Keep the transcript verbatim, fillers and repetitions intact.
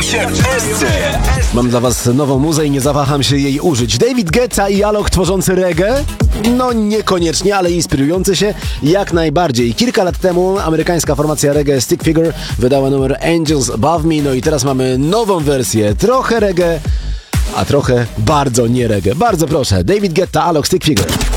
się w Esce. Mam dla was nową muzę i nie zawaham się jej użyć. David Guetta i Alok tworzący reggae? No niekoniecznie, ale inspirujący się jak najbardziej. Kilka lat temu amerykańska formacja reggae Stick Figure wydała numer Angels Above Me, no i teraz mamy nową wersję. Trochę reggae, a trochę bardzo nie reggae. Bardzo proszę, David Guetta, Alok, Stick Figure.